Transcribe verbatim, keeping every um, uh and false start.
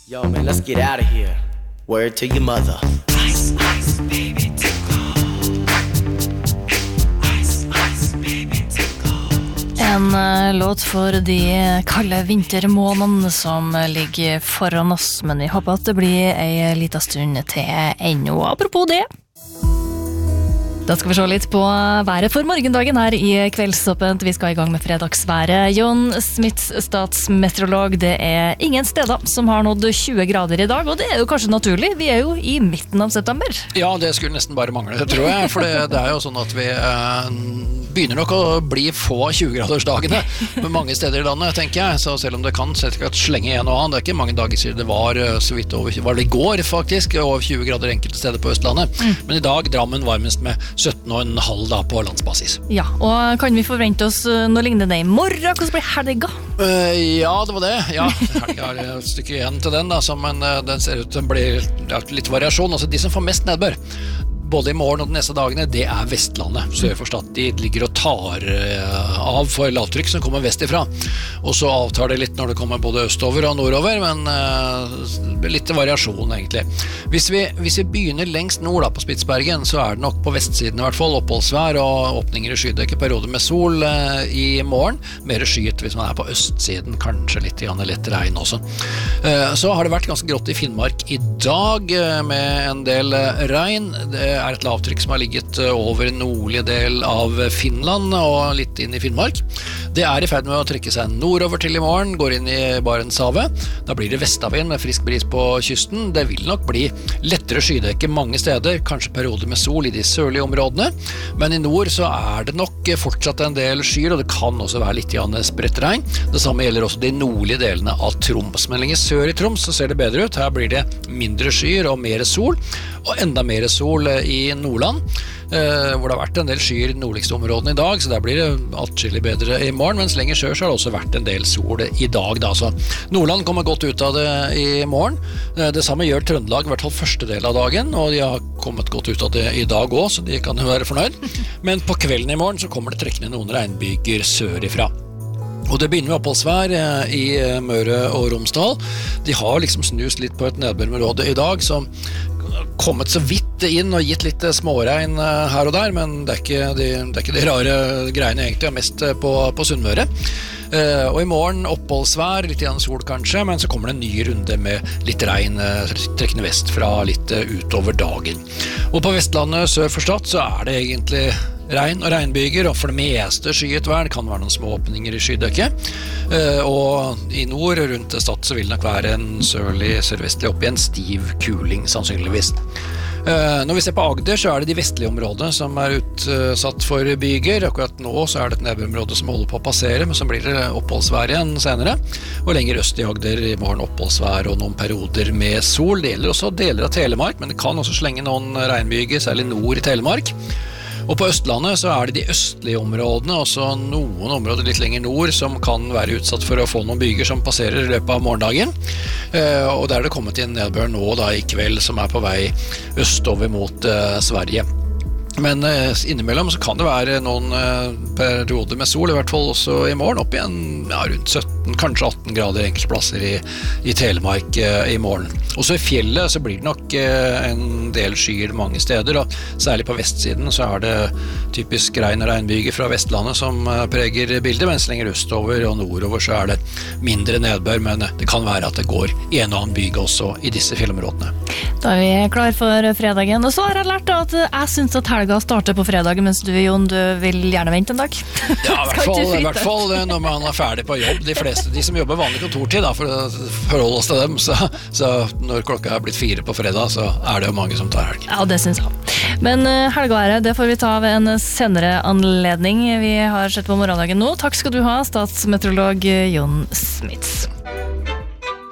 Yo, man, let's get out of here. Word to your mother. Ice, ice, baby, ice, ice, baby, En uh, låt for de kalde vintermånedene som ligger foran oss, men jeg håper at det blir en liten stund til ennå. Apropos det. Da skal vi se litt på været for morgendagen her i Kveldsåpent. Vi skal i gang med fredagsværet. Jon Smits, statsmeteorolog, det er ingen steder som har nådd tjue grader i dag, og det er jo kanskje naturlig. Vi er jo i midten av september. Ja, det skulle nesten bare mangle, tror jeg, for det, det er jo sånn at vi eh, begynner nok å bli få tjue-gradersdagene med mange steder i landet, tenker jeg. Så selv om det kan sikkert slenge en og annen, det er ikke mange dager siden det var så vidt over, var det i går faktisk, over tjue grader enkelte steder på Østlandet. Mm. Men i dag Drammen varmest med sytten og en halv da på landsbasis. Ja, og kan vi forvente oss noe lignende i morgen? Hvordan blir helga? Uh, ja, det var det. Ja, helga har et stykke igjen til den da, så, men uh, den ser ut til å bli ja, litt variasjon. Altså de som får mest nedbør, både i morgen og de neste dagene, det er Vestlandet. Så jeg forstår at de ligger og tar uh, av for lavtrykk som kommer vest ifra. Og så avtar det litt når det kommer både østover og nordover, men uh, litt variasjon egentlig. Hvis vi, hvis vi begynner lengst nord da, på Spitsbergen, så er det nok på vestsiden i hvert fall oppholdsvær og åpninger i skydekke, perioder med sol uh, i morgen. Mer skyet hvis man er på østsiden, kanskje litt, litt regn også. Uh, så har det vært ganske grått i Finnmark i dag uh, med en del uh, regn. Det er et lavtrykk som har ligget over nordlige del av Finland og litt inn i Finnmark. Det er i ferd med å trekke seg nordover til i morgen, går inn i Barentshavet. Da blir det vestavind med frisk bris på kysten. Det vil nok bli lettere skydekke mange steder, kanskje perioder med sol i de sørlige områdene. Men i nord så er det nok fortsatt en del skyer, og det kan også være litt spredt regn. Det samme gjelder også de nordlige delene av Troms. Men lenger sør i Troms så ser det bedre ut. Her blir det mindre skyer og mer sol, og enda mer sol i Nordland, eh, hvor det har vært en del skyer i de nordligste områdene i dag, så der blir det atskillig bedre i morgen, mens lenger sør så har det også vært en del sol i dag. Da. Så Nordland kommer godt ut av det i morgen. Eh, det samme gjør Trøndelag, i hvert fall første del av dagen, og de har kommet godt ut av det i dag også, så de kan jo være fornøyd. Men på kvelden i morgen så kommer det trekkende noen regnbyger sørifra. Og det begynner med oppholdsvær i Møre og Romsdal. De har liksom snust litt på et nedbørområde i dag, som kommet så vidt inn og gitt litt småregn her og der, men det er ikke de, det er ikke de rare greiene egentlig, mest på, på Sunnmøre. Uh, og i morgen oppholdsvær, litt igjen sol kanskje, men så kommer det en ny runde med litt regn uh, trekkende vest fra litt uh, utover dagen. Og på Vestlandet sør for Stad så er det egentlig regn og regnbyger, og for det meste skyet vær. Det kan være noen små åpninger i skydekket. Uh, og i nord rundt Stad så vil det nok være en sørlig, sørvestlig opp i en stiv kuling sannsynligvis. Uh, når vi ser på Agder så er det de vestlige områdene som er utsatt for byger. Akkurat nå så er det et nedbørområde som holder på å passere, men så blir det oppholdsvær igjen senere. Og lenger øst i Agder i morgen oppholdsvær og noen perioder med sol. Det gjelder også deler av Telemark, men det kan også slenge noen regnbyger, særlig nord i Telemark. Og på Østlandet så er det de østlige områdene, også noen områder litt lenger nord, som kan være utsatt for å få noen byger som passerer i løpet av morgendagen. Uh, og der er det kommet inn nedbør nå da i kveld, som er på vei østover mot uh, Sverige. Men uh, innimellom så kan det være noen uh, perioder med sol, i hvert fall også i morgen, opp igjen ja, rundt sytten, kanskje atten grader enkelte plasser i, i Telemark uh, i morgen. Også i fjellet så blir det nok uh, en del skyer mange steder, og særlig på vestsiden så er det typisk regn og regnbyger fra Vestlandet som uh, preger bildet, mens lenger østover og nordover så er det mindre nedbør, men det kan være at det går en og annen byge også i disse fjellområdene. Da er vi klar for fredagen, og så har jeg lært at jeg synes at helga starter på fredagen, mens du, Jon, du vil gjerne vente en dag. Ja, i hvert fall, i hvert fall når man er ferdig på jobb. De fleste, de som jobber vanlig kontortid, da, for å forholde oss til dem, så, så når klokka er blitt fire på fredag, så er det jo mange som tar helg. Ja, det synes jeg. Men helgeværet, det får vi ta ved en senere anledning. Vi har sett på morgendagen nå. Takk skal du ha, statsmeteorolog Jon Smits.